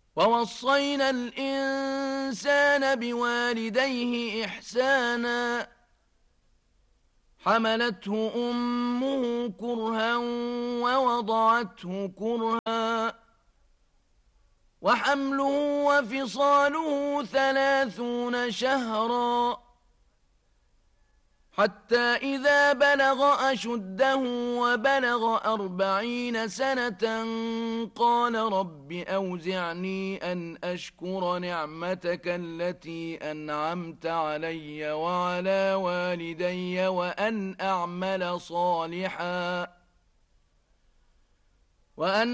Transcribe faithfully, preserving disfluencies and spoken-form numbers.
ووصينا الإنسان بوالديه إحسانا حملته أمه كرها ووضعته كرها وحمله وفصاله ثلاثون شهرا حتى إذا بلغ أشده وبلغ أربعين سنة قال رب أوزعني أن أشكر نعمتك التي أنعمت علي وعلى والدي وأن أعمل صالحا وأن